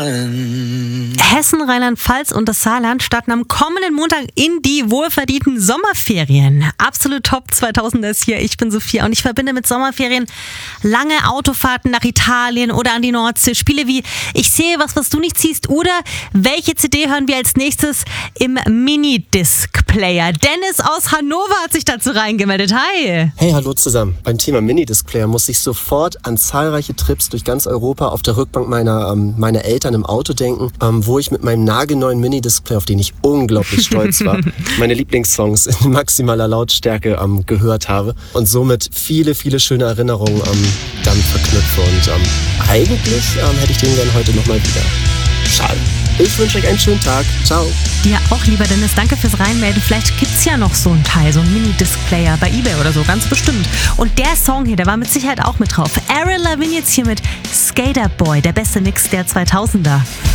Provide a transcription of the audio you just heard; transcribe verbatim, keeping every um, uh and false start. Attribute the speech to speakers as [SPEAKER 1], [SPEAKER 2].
[SPEAKER 1] Hessen, Rheinland-Pfalz und das Saarland starten am kommenden Montag in die wohlverdienten Sommerferien. Absolut Top zweitausender ist hier. Ich bin Sophia und ich verbinde mit Sommerferien lange Autofahrten nach Italien oder an die Nordsee. Spiele wie Ich sehe was, was du nicht siehst oder welche C D hören wir als nächstes im Minidisc-Player. Dennis aus Hannover hat sich dazu reingemeldet. Hi!
[SPEAKER 2] Hey, hallo zusammen. Beim Thema Minidisc-Player muss ich sofort an zahlreiche Trips durch ganz Europa auf der Rückbank meiner, ähm, meiner Eltern im Auto denken, ähm, wo ich mit meinem nagelneuen Minidisc-Player, auf den ich unglaublich stolz war, meine Lieblingssongs in maximaler Lautstärke ähm, gehört habe und somit viele, viele schöne Erinnerungen ähm, damit verknüpfe. Und ähm, eigentlich ähm, hätte ich den gerne heute nochmal wieder. Schade. Ich wünsche euch einen schönen Tag. Ciao.
[SPEAKER 1] Dir auch, lieber Dennis. Danke fürs Reinmelden. Vielleicht gibt's ja noch so einen Teil, so einen Mini-Disc-Player bei eBay oder so, ganz bestimmt. Und der Song hier, der war mit Sicherheit auch mit drauf. Avril Lavigne jetzt hier mit Skater Boy, der beste Mix der zweitausender.